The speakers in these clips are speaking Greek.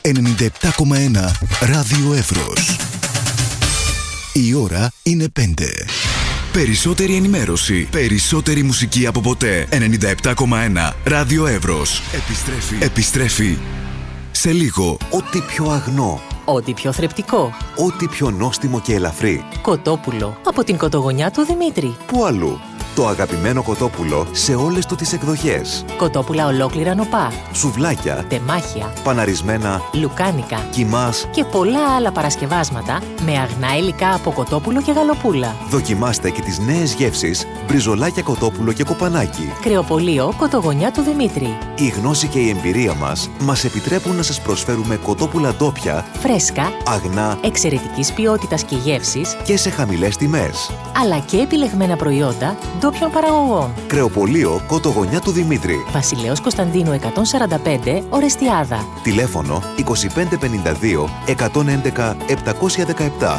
97,1 Ράδιο Εύρος. Η ώρα είναι 5. Περισσότερη ενημέρωση, περισσότερη μουσική από ποτέ. 97,1 Ράδιο Εύρος. Επιστρέφει σε λίγο. Ό,τι πιο αγνό. Ό,τι πιο θρεπτικό. Ό,τι πιο νόστιμο και ελαφρύ. Κοτόπουλο από την κοτογονιά του Δημήτρη. Πού αλλού? Το αγαπημένο κοτόπουλο σε όλες του τις εκδοχές. Κοτόπουλα ολόκληρα νοπά. Σουβλάκια. Τεμάχια. Παναρισμένα. Λουκάνικα. Κιμάς. Και πολλά άλλα παρασκευάσματα με αγνά υλικά από κοτόπουλο και γαλοπούλα. Δοκιμάστε και τις νέες γεύσεις μπριζολάκια κοτόπουλο και κοπανάκι. Κρεοπωλείο κοτογονιά του Δημήτρη. Η γνώση και η εμπειρία μας επιτρέπουν να σας προσφέρουμε κοτόπουλα ντόπια, φρέσκα, αγνά, εξαιρετικής ποιότητας και γεύσης και σε χαμηλές τιμές. Αλλά και επιλεγμένα προϊόντα ντόπιων παραγωγών. Κρεοπωλείο κοτογονιά του Δημήτρη. Βασιλέως Κωνσταντίνου 145, Ορεστιάδα. Τηλέφωνο 2552 111 717.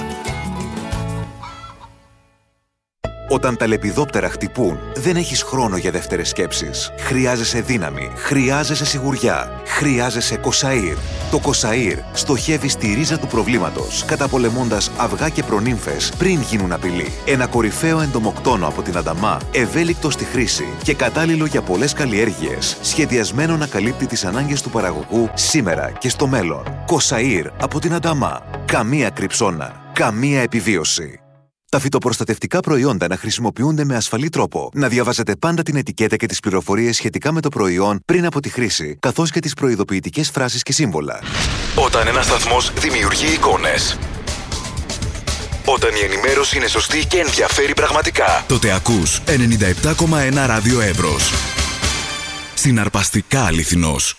Όταν τα λεπιδόπτερα χτυπούν, δεν έχεις χρόνο για δεύτερες σκέψεις. Χρειάζεσαι δύναμη, χρειάζεσαι σιγουριά, χρειάζεσαι Κοσαΐρ. Το Κοσαΐρ στοχεύει στη ρίζα του προβλήματος, καταπολεμώντας αυγά και προνύμφες πριν γίνουν απειλή. Ένα κορυφαίο εντομοκτόνο από την Ανταμά, ευέλικτο στη χρήση και κατάλληλο για πολλές καλλιέργειες, σχεδιασμένο να καλύπτει τις ανάγκες του παραγωγού σήμερα και στο μέλλον. Κοσαΐρ από την Ανταμά. Καμία κρυψώνα, καμία επιβίωση. Τα φυτοπροστατευτικά προϊόντα να χρησιμοποιούνται με ασφαλή τρόπο. Να διαβάζετε πάντα την ετικέτα και τις πληροφορίες σχετικά με το προϊόν πριν από τη χρήση, καθώς και τις προειδοποιητικές φράσεις και σύμβολα. Όταν ένας σταθμός δημιουργεί εικόνες, όταν η ενημέρωση είναι σωστή και ενδιαφέρει πραγματικά, τότε ακούς 97,1 Ράδιο Εύρος. Συναρπαστικά αληθινός.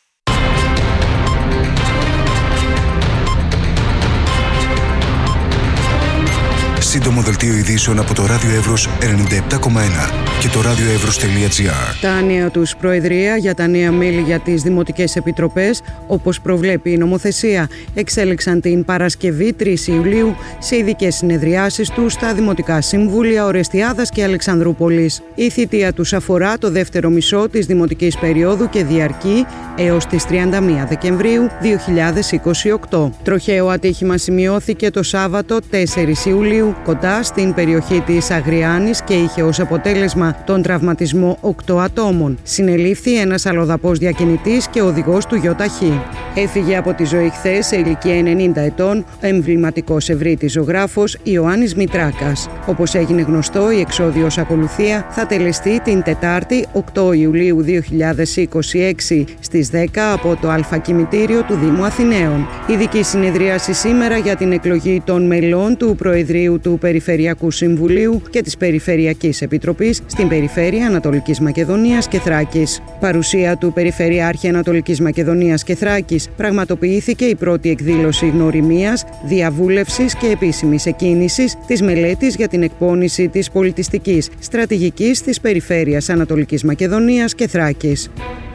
Σύντομο δελτίο ειδήσεων από το Ράδιο Εύρος 97,1 και το radioevros.gr. Τα νέα τους Προεδρία για τα νέα μέλη για τις Δημοτικές Επιτροπές, όπως προβλέπει η νομοθεσία, εξέλεξαν την Παρασκευή 3 Ιουλίου σε ειδικές συνεδριάσεις τους στα Δημοτικά Συμβούλια Ορεστιάδας και Αλεξανδρούπολης. Η θητεία τους αφορά το δεύτερο μισό της δημοτικής περίοδου και διαρκεί έως τις 31 Δεκεμβρίου 2028. Τροχαίο ατύχημα σημειώθηκε το Σάββατο 4 Ιουλίου κοντά στην περιοχή της Αγριάνης και είχε ως αποτέλεσμα τον τραυματισμό 8 ατόμων. Συνελήφθη ένας αλλοδαπός διακινητής και οδηγός του ΙΟΤΑΧΗ. Έφυγε από τη ζωή χθες σε ηλικία 90 ετών ο εμβληματικός ευρύτης ζωγράφος Ιωάννης Μητράκας. Όπως έγινε γνωστό, η εξώδιος ακολουθία θα τελεστεί την Τετάρτη 8 Ιουλίου 2026 στις 10 από το Αλφακημητήριο του Δήμου Αθηναίων. Ειδική συνεδρίαση σήμερα για την εκλογή των μελών του Προεδρείου του Περιφερειακού Συμβουλίου και της Περιφερειακής Επιτροπής στην Περιφέρεια Ανατολικής Μακεδονίας και Θράκης. Παρουσία του Περιφερειάρχη Ανατολικής Μακεδονίας και Θράκης πραγματοποιήθηκε η πρώτη εκδήλωση γνωριμίας, διαβούλευσης και επίσημης εκκίνησης της μελέτης για την εκπόνηση της πολιτιστικής στρατηγικής της Περιφέρειας Ανατολικής Μακεδονίας και Θράκης.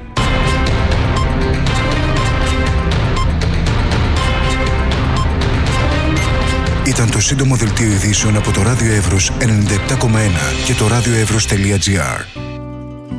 Ήταν το σύντομο δελτίο ειδήσεων από το Ράδιο Εύρος 97,1 και το radioevros.gr.